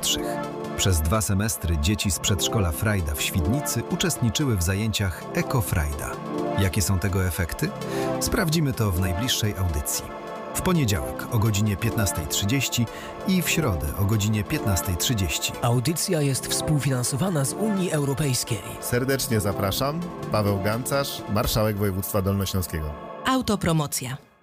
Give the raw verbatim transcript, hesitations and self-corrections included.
najmłodszych. Przez dwa semestry dzieci z przedszkola Frajda w Świdnicy uczestniczyły w zajęciach Eko-Frajda. Jakie są tego efekty? Sprawdzimy to w najbliższej audycji. W poniedziałek o godzinie piętnastej trzydzieści i w środę o godzinie piętnastej trzydzieści. Audycja jest współfinansowana z Unii Europejskiej. Serdecznie zapraszam. Paweł Gancarz, marszałek województwa dolnośląskiego. Autopromocja.